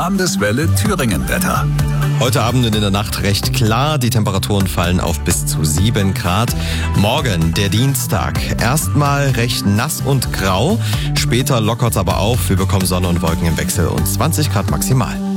Landeswelle Thüringen-Wetter. Heute Abend und in der Nacht recht klar. Die Temperaturen fallen auf bis zu 7 Grad. Morgen, der Dienstag, erstmal recht nass und grau. Später lockert es aber auf. Wir bekommen Sonne und Wolken im Wechsel und 20 Grad maximal.